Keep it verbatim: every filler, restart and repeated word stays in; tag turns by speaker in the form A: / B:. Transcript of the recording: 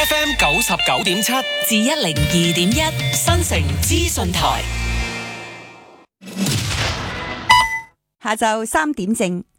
A: F M 九十九點七
B: 至一零二點一，新城資訊台。
C: 下晝三點正，